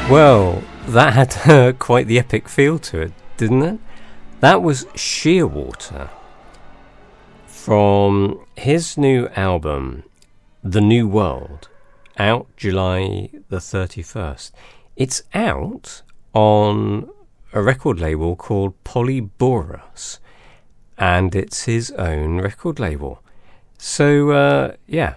Well, that had quite the epic feel to it, didn't it? That was Shearwater from his new album, The New World, out July the 31st. It's out on a record label called Polyborus, and it's his own record label. So,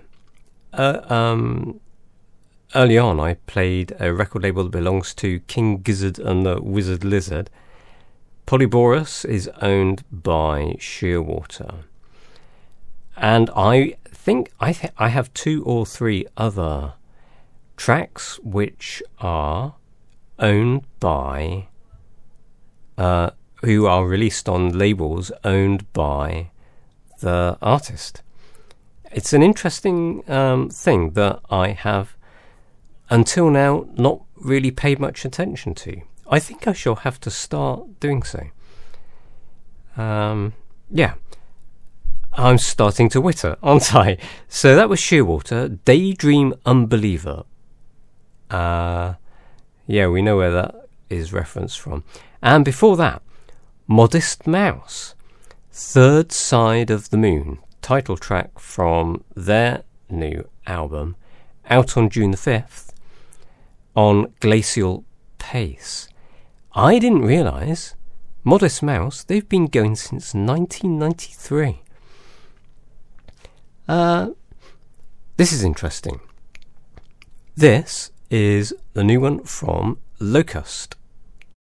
early on, I played a record label that belongs to King Gizzard and the Wizard Lizard. Polyborus is owned by Shearwater. And I think I have 2 or 3 other tracks which are owned by, who are released on labels owned by the artist. It's an interesting thing that I have until now not really paid much attention to. I think I shall have to start doing so. I'm starting to witter, aren't I? So that was Shearwater, Daydream Unbeliever. We know where that is referenced from. And before that, Modest Mouse, Third Side of the Moon, title track from their new album, out on June the 5th, on Glacial Pace. I didn't realise Modest Mouse, they've been going since 1993. This is interesting. This is the new one from Locust.